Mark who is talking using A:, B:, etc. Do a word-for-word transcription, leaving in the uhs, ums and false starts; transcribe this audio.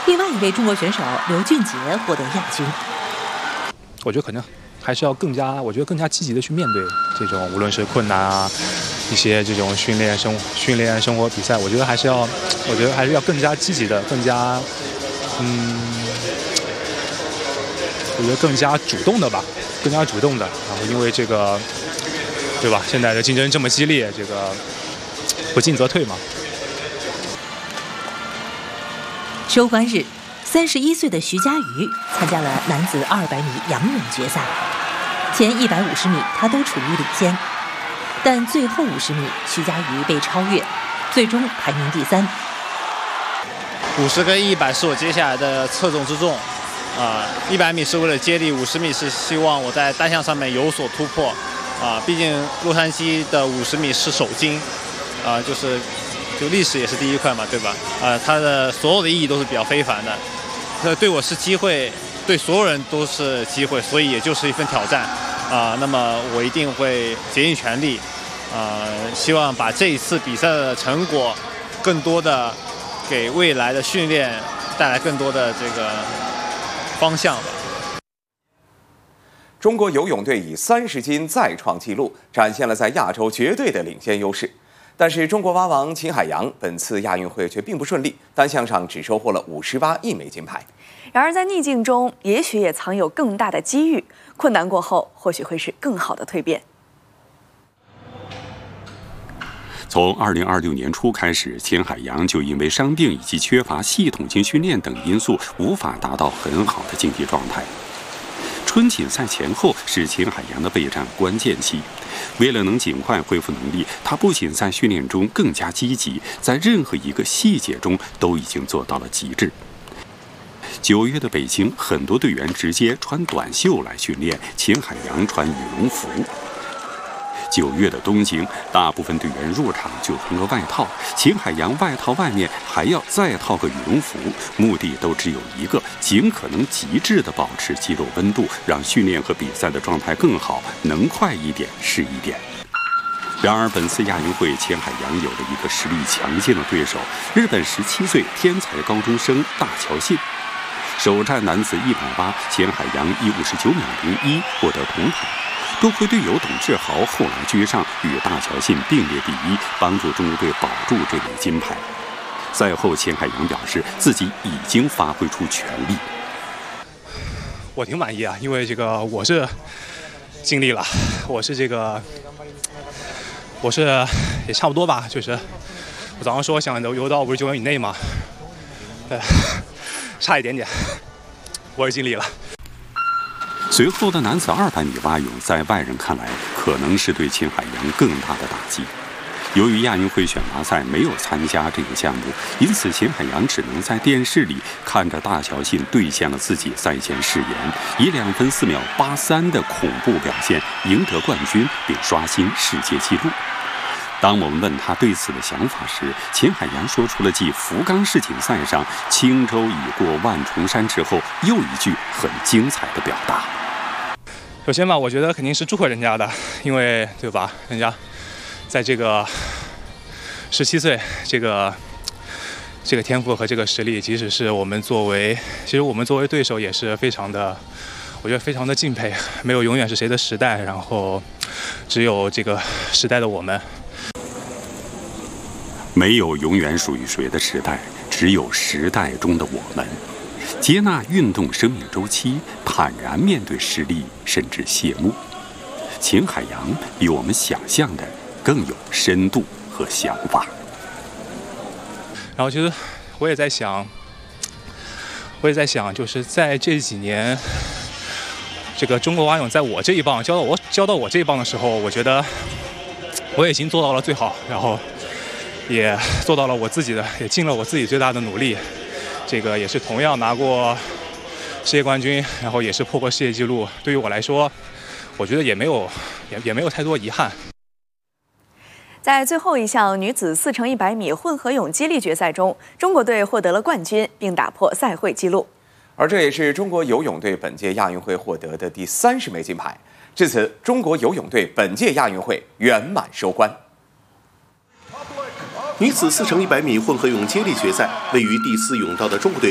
A: 另外一位中国选手刘俊杰获得亚军。
B: 我觉得可能还是要更加，我觉得更加积极的去面对这种无论是困难啊，一些这种训练生训练生活比赛，我觉得还是要，我觉得还是要更加积极的，更加，嗯，我觉得更加主动的吧，更加主动的。然后因为这个，对吧？现在的竞争这么激烈，这个不进则退嘛。
A: 收官日，三十一岁的徐嘉余参加了男子二百米仰泳决赛。前一百五十米他都处于领先，但最后五十米徐嘉余被超越，最终排名第三。
C: 五十跟一百是我接下来的侧重之重，啊，一百米是为了接力，五十米是希望我在单项上面有所突破，啊，毕竟洛杉矶的五十米是首金，啊，就是就历史也是第一块嘛，对吧？啊，它的所有的意义都是比较非凡的，那对我是机会，对所有人都是机会，所以也就是一份挑战，啊，那么我一定会竭尽全力，啊，希望把这一次比赛的成果，更多的给未来的训练带来更多的这个方向吧。
D: 中国游泳队以三十金再创纪录，展现了在亚洲绝对的领先优势。但是中国蛙王秦海洋本次亚运会却并不顺利，单项上只收获了五十八一枚金牌。
E: 然而在逆境中，也许也藏有更大的机遇。困难过后，或许会是更好的蜕变。
F: 从二零二六年初开始，秦海洋就因为伤病以及缺乏系统性训练等因素，无法达到很好的竞技状态。春锦赛前后是秦海洋的备战关键期，为了能尽快恢复能力，他不仅在训练中更加积极，在任何一个细节中都已经做到了极致。九月的北京，很多队员直接穿短袖来训练，秦海洋穿羽绒服。九月的东京，大部分队员入场就穿个外套，秦海洋外套外面还要再套个羽绒服，目的都只有一个，尽可能极致地保持肌肉温度，让训练和比赛的状态更好，能快一点是一点。然而本次亚运会，秦海洋有了一个实力强劲的对手，日本十七岁天才高中生大桥信。首战男子一百八，秦海洋以五十九秒零一获得铜牌。多亏队友董志豪后来居上，与大桥信并列第一，帮助中国队保住这枚金牌。赛后，秦海洋表示自己已经发挥出全力。
B: 我挺满意啊，因为这个我是尽力了，我是这个，我是也差不多吧，就是我早上说想游游到五十九秒以内嘛，对，差一点点，我也尽力了。
F: 随后的男子二百米蛙泳，在外人看来可能是对秦海洋更大的打击。由于亚运会选拔赛没有参加这个项目，因此秦海洋只能在电视里看着大桥信兑现了自己赛前誓言，以两分四秒八三的恐怖表现赢得冠军，并刷新世界纪录。当我们问他对此的想法时，秦海洋说出了继福冈世锦赛上轻舟已过万重山之后又一句很精彩的表达。
B: 首先吧，我觉得肯定是祝贺人家的，因为对吧，人家在这个十七岁，这个这个天赋和这个实力，即使是我们作为，其实我们作为对手也是非常的，我觉得非常的敬佩。没有永远是谁的时代，然后只有这个时代的我们。
F: 没有永远属于谁的时代，只有时代中的我们。接纳运动生命周期，坦然面对失利，甚至谢幕。秦海洋比我们想象的更有深度和想法。
B: 然后其实我也在想，我也在想，就是在这几年，这个中国蛙泳在我这一棒教到我教到我这一棒的时候，我觉得我已经做到了最好，然后也做到了我自己的，也尽了我自己最大的努力。这个也是同样拿过世界冠军，然后也是破过世界纪录。对于我来说，我觉得也没有也也没有太多遗憾。
E: 在最后一项女子四乘一百米混合泳接力决赛中，中国队获得了冠军，并打破赛会纪录。
D: 而这也是中国游泳队本届亚运会获得的第三十枚金牌。至此，中国游泳队本届亚运会圆满收官。
G: 女子四乘一百米混合泳接力决赛，位于第四泳道的中国队